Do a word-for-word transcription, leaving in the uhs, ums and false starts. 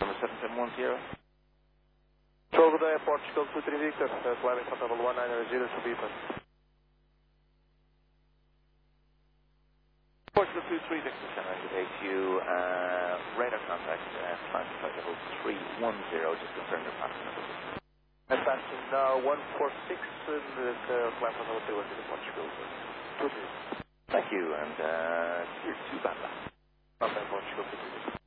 Number seven seven one zero. Control good day, Portugal two three Victor, uh, climbing for level one nine zero to Beeper. Portugal two three Victor, ten eight you, uh, radar contact, uh, climbing flight level three one zero, just confirm your passing number. Passing now one four six, and uh, climb for level three one zero Portugal two three. Thank you, and uh, here's two Banda. Banda Portugal two three.